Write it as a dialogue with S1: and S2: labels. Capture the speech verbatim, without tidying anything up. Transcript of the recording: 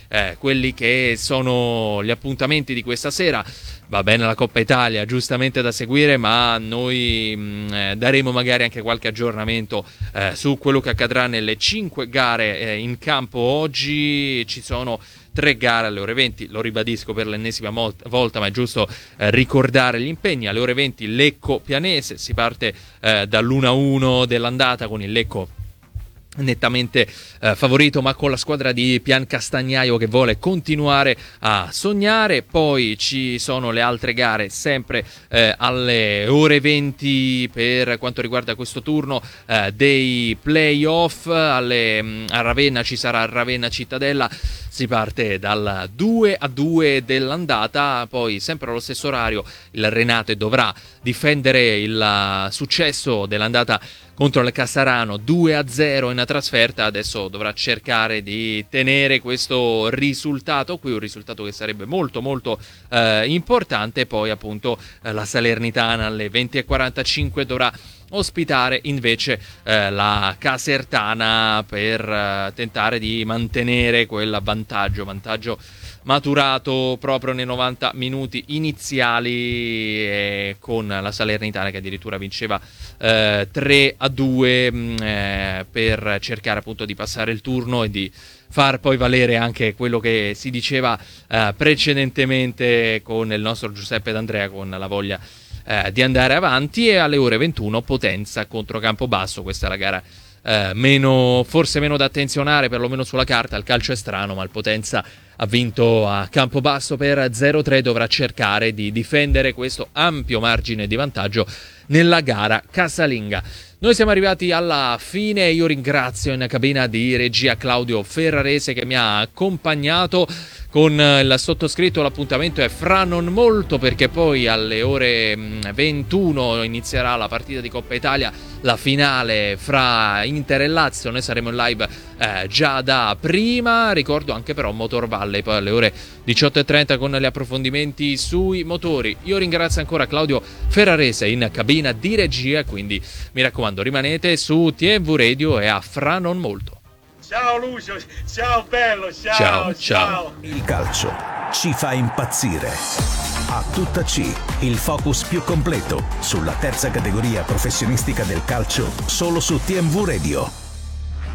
S1: eh, quelli che sono gli appuntamenti di questa sera. Va bene la Coppa Italia, giustamente da seguire, ma noi mh, eh, daremo magari anche qualche aggiornamento eh, su quello che accadrà nelle cinque gare eh, in campo oggi. Ci sono tre gare alle ore venti, lo ribadisco per l'ennesima mo- volta, ma è giusto eh, ricordare gli impegni. Alle ore venti Lecco Pianese, si parte eh, dall'uno a uno dell'andata con il Lecco nettamente eh, favorito, ma con la squadra di Pian Castagnaio che vuole continuare a sognare. Poi ci sono le altre gare sempre eh, alle ore venti per quanto riguarda questo turno eh, dei playoff. Alle, mh, a Ravenna ci sarà Ravenna Cittadella, si parte dal due a due dell'andata. Poi sempre allo stesso orario il Renate dovrà difendere il uh, successo dell'andata contro il Cassarano due a zero in trasferta. Adesso dovrà cercare di tenere questo risultato qui, un risultato che sarebbe molto molto eh, importante. Poi appunto eh, la Salernitana alle venti e quarantacinque dovrà ospitare invece eh, la Casertana per eh, tentare di mantenere quel vantaggio vantaggio maturato proprio nei novanta minuti iniziali, eh, con la Salernitana che addirittura vinceva eh, tre a due mh, eh, per cercare appunto di passare il turno e di far poi valere anche quello che si diceva eh, precedentemente con il nostro Giuseppe D'Andrea, con la voglia eh, di andare avanti. E alle ore ventuno Potenza contro Campobasso. Questa è la gara eh, meno, forse meno da attenzionare, perlomeno sulla carta. Il calcio è strano, ma il Potenza ha vinto a Campobasso per zero a tre, dovrà cercare di difendere questo ampio margine di vantaggio nella gara casalinga. Noi siamo arrivati alla fine, io ringrazio in cabina di regia Claudio Ferrarese che mi ha accompagnato. Con il sottoscritto l'appuntamento è fra non molto, perché poi alle ore ventuno inizierà la partita di Coppa Italia, la finale fra Inter e Lazio. Noi saremo in live eh, già da prima. Ricordo anche però Motor Valley poi alle ore diciotto e trenta con gli approfondimenti sui motori. Io ringrazio ancora Claudio Ferrarese in cabina di regia, quindi mi raccomando rimanete su T V Radio e a fra non molto.
S2: Ciao Lucio, ciao bello, ciao,
S1: ciao, ciao.
S3: Il calcio ci fa impazzire. A tutta C, il focus più completo sulla terza categoria professionistica del calcio, solo su T V Radio.